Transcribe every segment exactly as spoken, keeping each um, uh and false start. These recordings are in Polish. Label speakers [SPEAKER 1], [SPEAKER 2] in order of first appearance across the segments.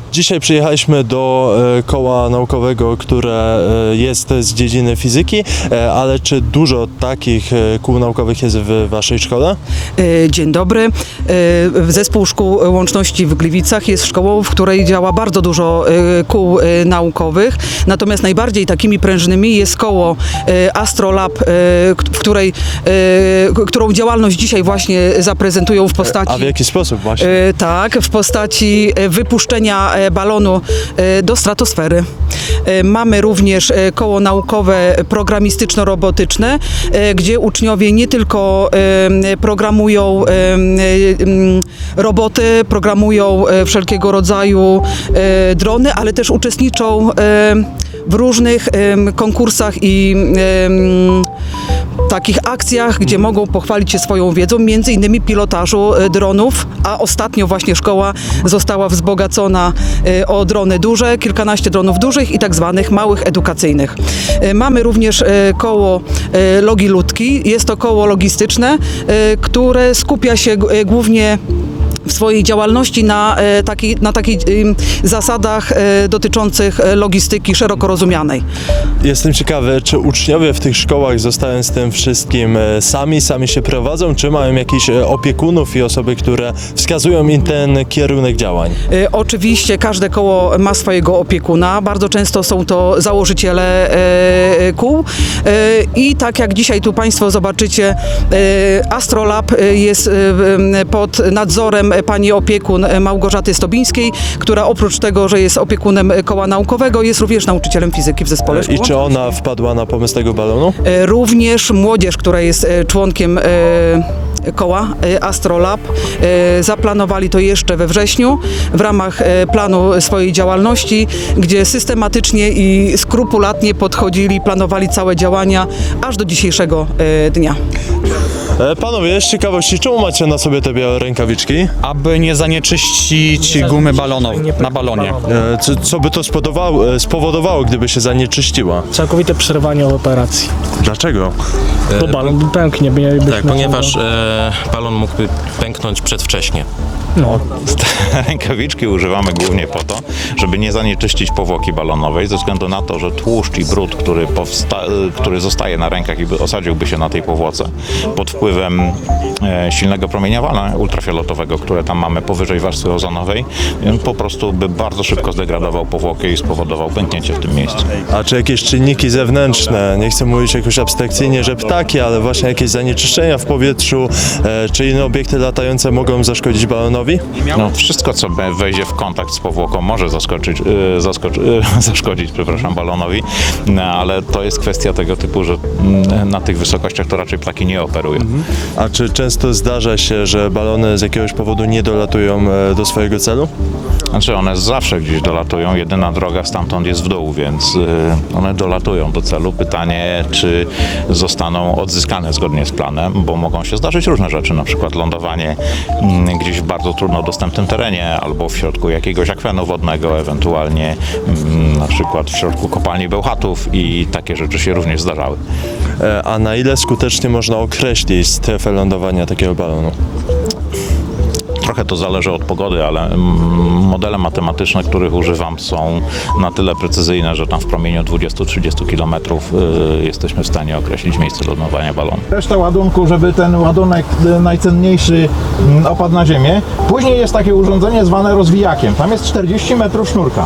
[SPEAKER 1] Dzisiaj przyjechaliśmy do e, koła naukowego, które e, jest z dziedziny fizyki, e, ale czy dużo takich e, kół naukowych jest w waszej szkole?
[SPEAKER 2] Dzień dobry. Zespół Szkół Łączności w Gliwicach jest szkołą, w której działa bardzo dużo kół naukowych. Natomiast najbardziej takimi prężnymi jest koło Astrolab, w której, którą działalność dzisiaj właśnie zaprezentują w postaci...
[SPEAKER 1] A w jaki sposób właśnie?
[SPEAKER 2] Tak, w postaci wypuszczenia balonu do stratosfery. Mamy również koło naukowe programistyczno-robotyczne, gdzie uczniowie nie tylko programują roboty, programują wszelkiego rodzaju drony, ale też uczestniczą w różnych konkursach i takich akcjach, gdzie mogą pochwalić się swoją wiedzą, między innymi pilotażu dronów, a ostatnio właśnie szkoła została wzbogacona o drony duże, kilkanaście dronów dużych i tak zwanych małych edukacyjnych. Mamy również koło Logilutki. Jest to koło logistyczne, które skupia się głównie w swojej działalności na, taki, na takich zasadach dotyczących logistyki szeroko rozumianej.
[SPEAKER 1] Jestem ciekawy, czy uczniowie w tych szkołach zostają z tym wszystkim sami, sami się prowadzą, czy mają jakichś opiekunów i osoby, które wskazują im ten kierunek działań?
[SPEAKER 2] Oczywiście każde koło ma swojego opiekuna. Bardzo często są to założyciele kół i tak jak dzisiaj tu Państwo zobaczycie, Astrolab jest pod nadzorem pani opiekun Małgorzaty Stobińskiej, która oprócz tego, że jest opiekunem koła naukowego, jest również nauczycielem fizyki w zespole szkół.
[SPEAKER 1] I czy ona wpadła na pomysł tego balonu?
[SPEAKER 2] Również młodzież, która jest członkiem koła Astrolab, zaplanowali to jeszcze we wrześniu w ramach planu swojej działalności, gdzie systematycznie i skrupulatnie podchodzili, planowali całe działania aż do dzisiejszego dnia.
[SPEAKER 1] Panowie, z ciekawości, czemu macie na sobie te białe rękawiczki?
[SPEAKER 3] Aby nie zanieczyścić gumy balonowej na balonie.
[SPEAKER 1] Co, co by to spowodowało, spowodowało, gdyby się zanieczyściła?
[SPEAKER 4] Całkowite przerwanie operacji.
[SPEAKER 1] Dlaczego?
[SPEAKER 4] Bo balon pęknie. By
[SPEAKER 5] Tak, ponieważ e, balon mógłby pęknąć przedwcześnie.
[SPEAKER 4] No.
[SPEAKER 6] Rękawiczki używamy głównie po to, żeby nie zanieczyścić powłoki balonowej, ze względu na to, że tłuszcz i brud, który, powsta- który zostaje na rękach i by osadziłby się na tej powłoce pod wpływem e, silnego promieniowania ultrafioletowego, które tam mamy powyżej warstwy ozonowej, po prostu by bardzo szybko zdegradował powłokę i spowodował pęknięcie w tym miejscu.
[SPEAKER 1] A czy jakieś czynniki zewnętrzne, nie chcę mówić jakoś abstrakcyjnie, że ptaki, ale właśnie jakieś zanieczyszczenia w powietrzu, e, czy inne obiekty latające mogą zaszkodzić balonowi?
[SPEAKER 6] No, wszystko, co wejdzie w kontakt z powłoką, może zaskoczyć, yy, zaskoczy, yy, zaszkodzić przepraszam, balonowi, no, ale to jest kwestia tego typu, że yy, na tych wysokościach to raczej ptaki nie operują. Mhm.
[SPEAKER 1] A czy często zdarza się, że balony z jakiegoś powodu nie dolatują e, do swojego celu?
[SPEAKER 6] Znaczy one zawsze gdzieś dolatują, jedyna droga stamtąd jest w dół, więc yy, one dolatują do celu. Pytanie, czy zostaną odzyskane zgodnie z planem, bo mogą się zdarzyć różne rzeczy, na przykład lądowanie yy, gdzieś w bardzo trudno dostępnym terenie albo w środku jakiegoś akwenu wodnego, ewentualnie yy, na przykład w środku kopalni Bełchatów i takie rzeczy się również zdarzały.
[SPEAKER 1] E, a na ile skutecznie można określić strefę lądowania takiego balonu?
[SPEAKER 6] Trochę to zależy od pogody, ale modele matematyczne, których używam, są na tyle precyzyjne, że tam w promieniu dwadzieścia do trzydziestu kilometrów y, jesteśmy w stanie określić miejsce lądowania balonu.
[SPEAKER 7] Reszta ładunku, żeby ten ładunek najcenniejszy opadł na ziemię. Później jest takie urządzenie zwane rozwijakiem. Tam jest czterdzieści metrów sznurka.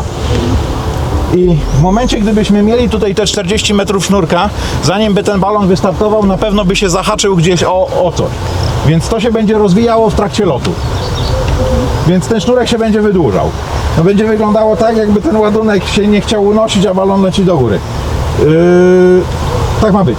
[SPEAKER 7] I w momencie, gdybyśmy mieli tutaj te czterdzieści metrów sznurka, zanim by ten balon wystartował, na pewno by się zahaczył gdzieś o, o coś. Więc to się będzie rozwijało w trakcie lotu. Więc ten sznurek się będzie wydłużał. No będzie wyglądało tak, jakby ten ładunek się nie chciał unosić, a balon leci do góry. Yy, tak ma być.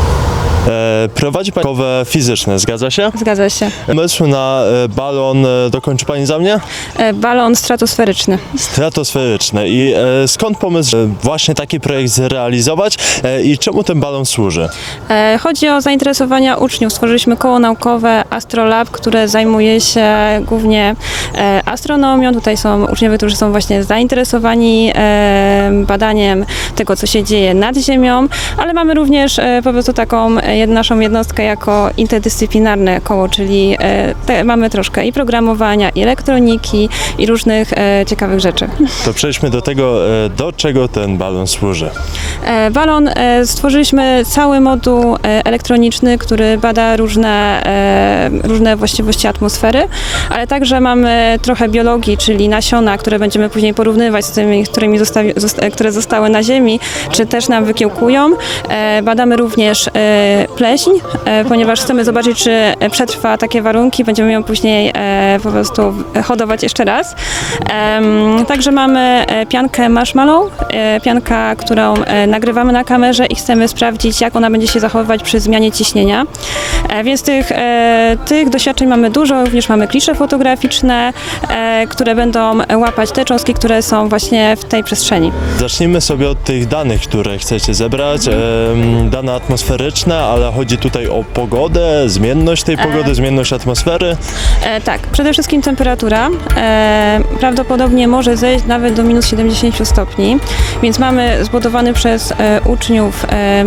[SPEAKER 1] E, prowadzi Pani naukowe fizyczne, zgadza się?
[SPEAKER 8] Zgadza się.
[SPEAKER 1] Pomysł na e, balon e, dokończy Pani za mnie?
[SPEAKER 8] E, balon stratosferyczny.
[SPEAKER 1] Stratosferyczny. I e, skąd pomysł e, właśnie taki projekt zrealizować e, i czemu ten balon służy?
[SPEAKER 8] E, chodzi o zainteresowania uczniów. Stworzyliśmy koło naukowe Astrolab, które zajmuje się głównie e, astronomią. Tutaj są uczniowie, którzy są właśnie zainteresowani e, badaniem tego, co się dzieje nad Ziemią, ale mamy również e, po prostu taką jed- naszą jednostkę jako interdyscyplinarne koło, czyli e, te, mamy troszkę i programowania, i elektroniki, i różnych e, ciekawych rzeczy.
[SPEAKER 1] To przejdźmy do tego, e, do czego ten balon służy.
[SPEAKER 8] E, Balon, e, stworzyliśmy cały moduł e, elektroniczny, który bada różne, e, różne właściwości atmosfery, ale także mamy trochę biologii, czyli nasiona, które będziemy później porównywać z tymi, którymi zostawi, zosta, które zostały na Ziemi, czy też nam wykiełkują. E, badamy również e, pleśń, e, ponieważ chcemy zobaczyć, czy przetrwa takie warunki, będziemy ją później e, po prostu hodować jeszcze raz. E, także mamy e, piankę marshmallow, e, pianka, którą e, nagrywamy na kamerze i chcemy sprawdzić, jak ona będzie się zachowywać przy zmianie ciśnienia. E, więc tych, e, tych doświadczeń mamy dużo, również mamy klisze fotograficzne, e, które będą łapać te cząstki, które są właśnie w tej przestrzeni.
[SPEAKER 1] Zacznijmy sobie od tych danych, które chcecie zebrać. Em, dane atmosferyczne, ale chodzi tutaj o pogodę, zmienność tej pogody, zmienność atmosfery.
[SPEAKER 8] E, tak, przede wszystkim temperatura. E, prawdopodobnie może zejść nawet do minus siedemdziesiąt stopni, więc mamy zbudowany przez e, uczniów e,